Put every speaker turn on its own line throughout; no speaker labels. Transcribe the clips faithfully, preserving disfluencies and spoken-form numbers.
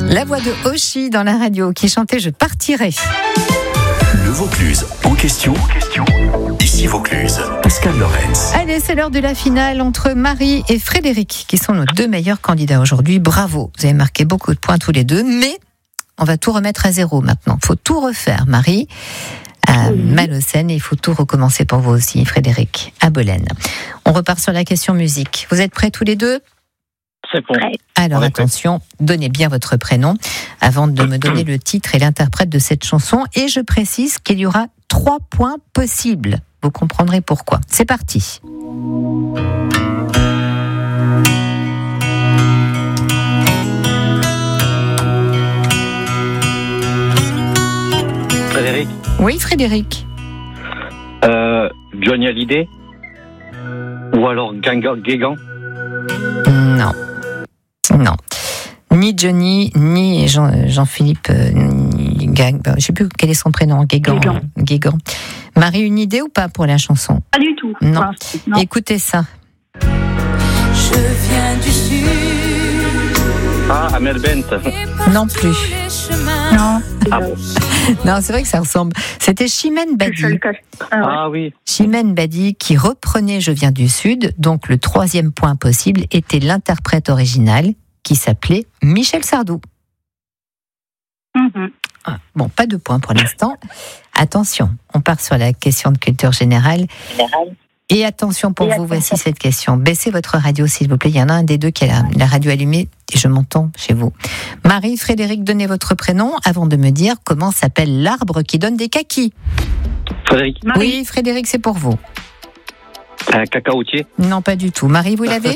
La voix de Oshi dans la radio qui chantait « Je partirai ».
Le Vaucluse en question. En question. Ici Vaucluse. Pascal Lorenz.
Allez, c'est l'heure de la finale entre Marie et Frédéric qui sont nos deux meilleurs candidats aujourd'hui. Bravo, vous avez marqué beaucoup de points tous les deux, mais on va tout remettre à zéro maintenant. Il faut tout refaire, Marie. À Malocène, et il faut tout recommencer pour vous aussi, Frédéric, à Bolaine. On repart sur la question musique. Vous êtes prêts tous les deux ?
C'est bon.
Alors attention, donnez bien votre prénom avant de me donner le titre et l'interprète de cette chanson. Et je précise qu'il y aura trois points possibles. Vous comprendrez pourquoi. C'est parti.
Frédéric.
Oui, Frédéric.
Euh, Johnny Hallyday. Ou alors Guingamp. Guingamp.
Non. Non. Ni Johnny, ni Jean, Jean-Philippe euh, Gag. Je ne sais plus quel est son prénom. Guégan. Guégan. Marie, une idée ou pas pour la chanson ?
Pas du tout.
Non.
Enfin, non.
Écoutez ça.
Je viens du sud.
Ah, Amel Bent.
Non plus.
Non.
Ah bon.
Non, c'est vrai que ça ressemble. C'était Chimène Badi.
Je le cache. Ah, ouais.
Ah oui.
Chimène Badi qui reprenait Je viens du Sud. Donc le troisième point possible était l'interprète original qui s'appelait Michel Sardou.
Mhm.
Ah, bon, pas de points pour l'instant. Attention, on part sur la question de culture générale. Et attention pour
Et
vous,
attention.
voici cette question. Baissez votre radio, s'il vous plaît. Il y en a un des deux qui a la, la radio allumée et je m'entends chez vous. Marie, Frédéric, donnez votre prénom avant de me dire comment s'appelle l'arbre qui donne des kakis.
Frédéric.
Marie.
Oui, Frédéric, c'est pour vous.
Un cacaotier.
Non, pas du tout. Marie, vous l'avez ?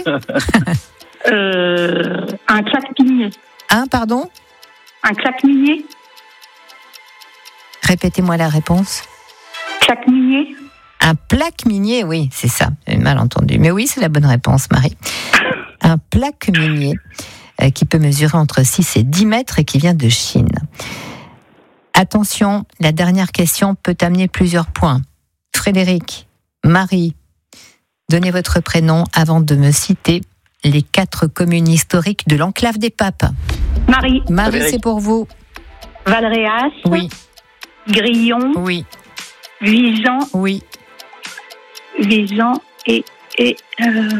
Euh, un claque-minier.
Un, pardon ?
Un claque-minier.
Répétez-moi la réponse.
Claque-minier.
Un plaque minier, oui, c'est ça. J'ai mal entendu. Mais oui, c'est la bonne réponse, Marie. Un plaque minier euh, qui peut mesurer entre six et dix mètres et qui vient de Chine. Attention, la dernière question peut amener plusieurs points. Frédéric, Marie, donnez votre prénom avant de me citer les quatre communes historiques de l'enclave des Papes.
Marie.
Marie,
Frédéric.
c'est pour vous.
Valréas.
Oui,
Grillon.
oui,
Visan.
oui.
Visan et, et euh,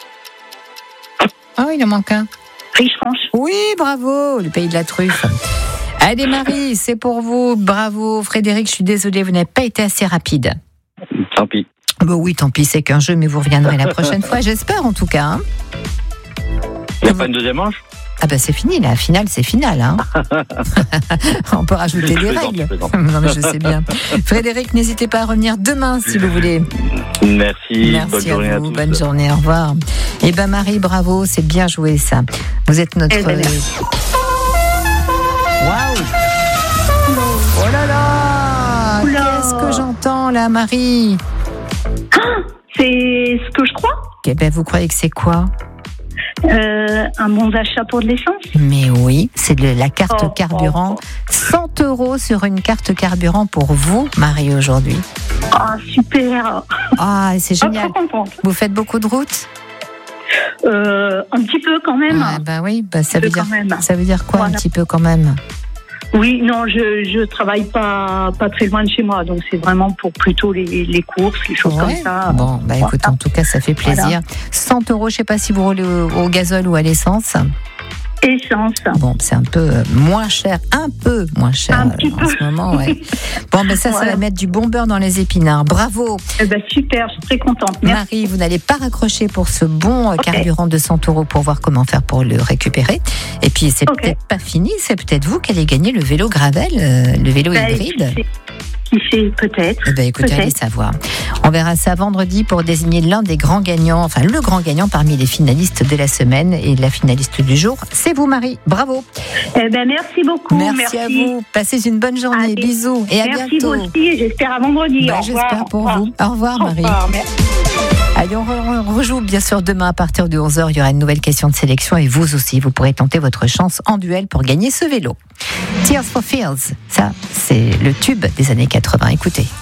Oh, il en manque un.
Riche-Franche.
Oui, bravo, le pays de la truffe. Allez Marie, c'est pour vous. Bravo. Frédéric, je suis désolée, vous n'avez pas été assez rapide.
Tant pis.
Bon oui, tant pis, c'est qu'un jeu, mais vous reviendrez la prochaine fois, j'espère en tout cas. Hein.
Il n'y a pas une deuxième manche?
Ah ben c'est fini, la finale, c'est finale. Hein. On peut rajouter des
plaisante,
règles.
je plaisante.
Non mais je sais bien. Frédéric, n'hésitez pas à revenir demain si vous voulez.
Merci.
Merci
bonne
à
journée à
vous,
tous.
bonne journée, au revoir. Eh ben Marie, bravo, c'est bien joué ça. Vous êtes notre...
Eh ben, merci.
Waouh. Oh là là.
Oula.
Qu'est-ce que j'entends là, Marie?
C'est ce que je crois.
Eh ben, vous croyez que c'est quoi?
Euh, un bon d'achat pour de l'essence.
Mais oui, c'est de la carte
Oh,
carburant.
oh,
cent euros sur une carte carburant pour vous, Marie, aujourd'hui.
Ah, super.
Ah, c'est
Ah,
génial.
trop contente.
Vous faites beaucoup de routes?
Euh, un petit peu quand même.
Ah, bah oui, bah, ça,
Un
veut
peu
dire,
quand même.
ça veut dire quoi
Voilà.
un petit peu quand même?
Oui, non, je je travaille pas pas très loin de chez moi, donc c'est vraiment pour plutôt les, les courses, les choses
Ouais.
comme ça.
Bon, bah écoute,
Voilà.
en tout cas, ça fait plaisir.
Voilà.
cent euros, je sais pas si vous roulez au, au gazole ou à l'essence.
Essence.
Bon, c'est un peu euh, moins cher, un peu moins cher
Un
euh,
petit
en
peu.
ce moment, ouais. Bon, ben ça, ça
Voilà.
va mettre du bon beurre dans les épinards. Bravo,
Eh ben, super, je suis très contente. Merci.
Marie. Vous n'allez pas raccrocher pour ce bon euh,
Ok.
carburant de cent euros pour voir comment faire pour le récupérer. Et puis, c'est
Ok.
peut-être pas fini. C'est peut-être vous qui allez gagner le vélo Gravel, euh, le vélo
Ben,
hybride.
qui sait, qui sait, peut-être.
Eh ben, écoutez,
Peut-être.
allez savoir. On verra ça vendredi pour désigner l'un des grands gagnants, enfin le grand gagnant parmi les finalistes de la semaine. Et la finaliste du jour, c'est vous, Marie. Bravo.
Eh ben, merci beaucoup.
Merci, à vous. Passez une bonne journée.
Allez.
Bisous et à
Merci
bientôt.
vous aussi, et j'espère à vendredi.
Bah,
Au revoir.
j'espère pour
Au revoir.
vous. Au revoir,
Au
Marie.
revoir, merci.
Allez, on, re- on rejoue bien sûr demain à partir de onze heures. Il y aura une nouvelle question de sélection et vous aussi, vous pourrez tenter votre chance en duel pour gagner ce vélo. Tears for Fears, ça, c'est le tube des années quatre-vingts. Écoutez.